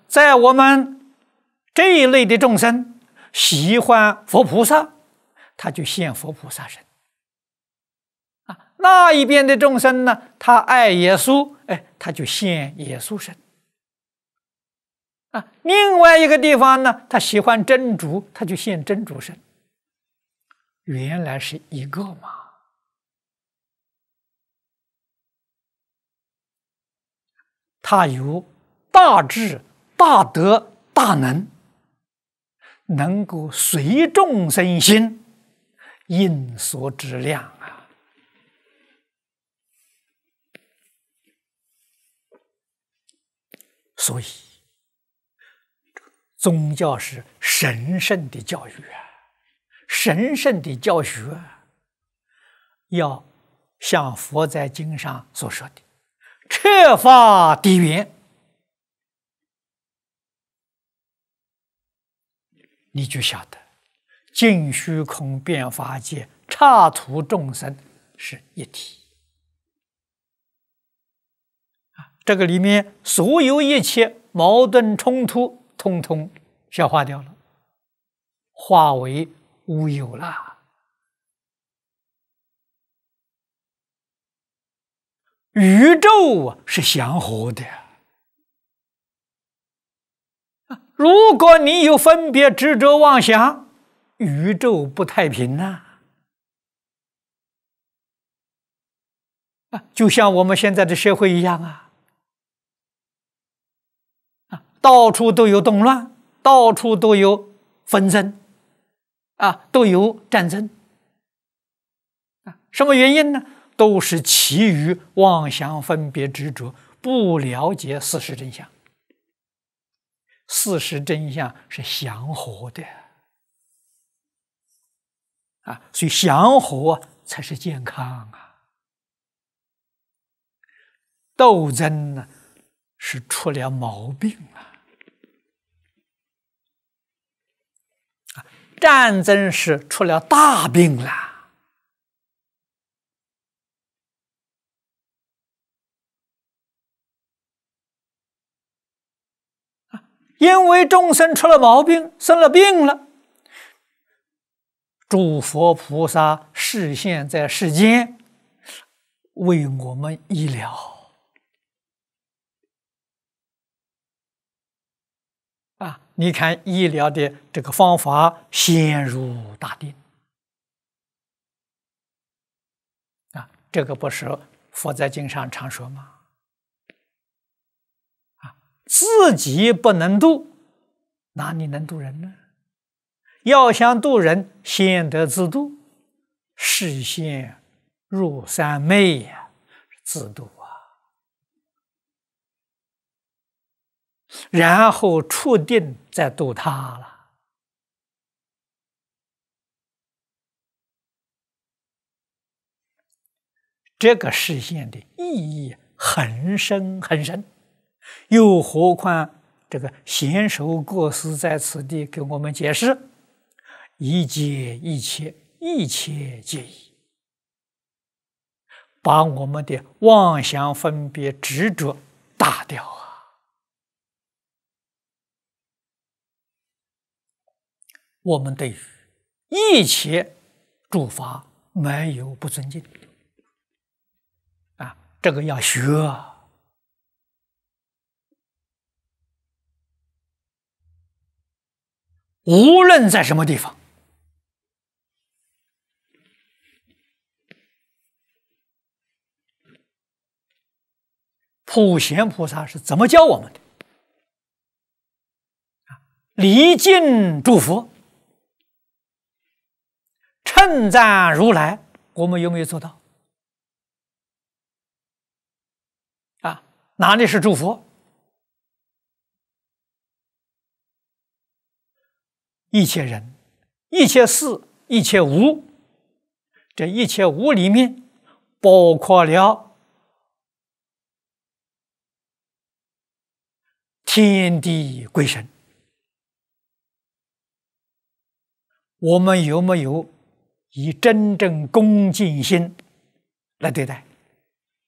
在我们这一类的众生喜欢佛菩萨，他就现佛菩萨身。那一边的众生呢，他爱耶稣，他就现耶稣身。另外一个地方呢，他喜欢真主，他就现真主身。原来是一个嘛。他有大智、大德、大能，能够随众生心，应所知量啊。所以，宗教是神圣的教育啊，神圣的教学要像佛在经上所说的，彻法底源。你就晓得，尽虚空遍法界，刹土众生是一体。这个里面所有一切矛盾冲突，通通消化掉了，化为无有了。宇宙是祥和的。如果你有分别执着妄想，宇宙不太平呐。就像我们现在的社会一样啊。到处都有动乱，到处都有纷争，都有战争，什么原因呢？都是起于妄想分别执着，不了解事实真相。事实真相是祥和的，所以祥和才是健康啊。斗争呢，是出了毛病啊。战争是出了大病了。因为众生出了毛病，生了病了，诸佛菩萨示现在世间，为我们医疗。你看医疗的这个方法，陷入大定。这个不是佛在经上常说吗？自己不能度，哪里能度人呢？要想度人，先得自度，示现入三昧呀，自度啊。然后触定再度他了。这个示现的意义很深很深，又何况这个贤首过失在此地给我们解释：一切一切，一切皆一，把我们的妄想分别执着打掉啊！我们对于一切诸法没有不尊敬这个要学啊。无论在什么地方，普贤菩萨是怎么教我们的？礼敬诸佛，称赞如来，我们有没有做到？哪里是诸佛？一切人、一切事、一切物，这一切物里面包括了天地鬼神。我们有没有以真正恭敬心来对待？